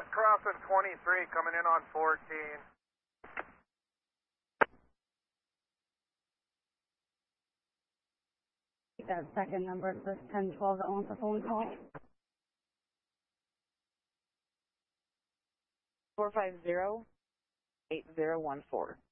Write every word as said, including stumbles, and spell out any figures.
crossing twenty-three, coming in on fourteen. That second number for ten twelve that wants a phone call. four five zero, eight zero one four.